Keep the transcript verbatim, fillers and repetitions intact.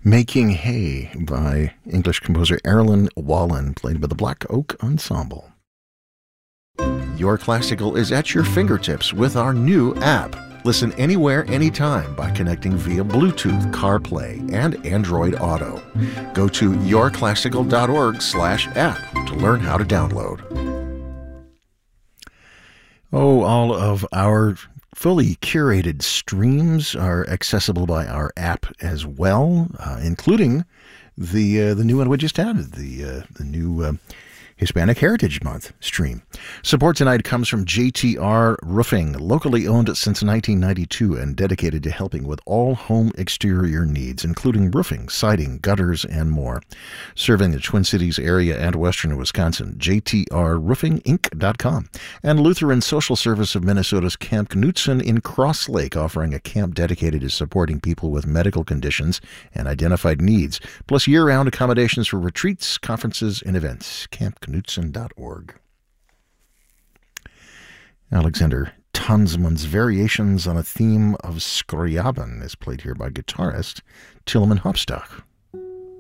Making Hay by English composer Erlen Wallen, played by the Black Oak Ensemble. Your Classical is at your fingertips with our new app. Listen anywhere, anytime by connecting via Bluetooth, CarPlay, and Android Auto. Go to yourclassical.org slash app to learn how to download. Oh, all of our fully curated streams are accessible by our app as well, uh, including the uh, the new one we just added, the uh, the new uh, Hispanic Heritage Month stream. Support tonight comes from J T R Roofing, locally owned since nineteen ninety-two and dedicated to helping with all home exterior needs, including roofing, siding, gutters, and more. Serving the Twin Cities area and western Wisconsin, J T R roofing inc dot com. And Lutheran Social Service of Minnesota's Camp Knutson in Cross Lake, offering a camp dedicated to supporting people with medical conditions and identified needs, plus year-round accommodations for retreats, conferences, and events. Camp Knutson dot org. Alexander Tansman's Variations on a Theme of Scriabin is played here by guitarist Tilman Hopstock.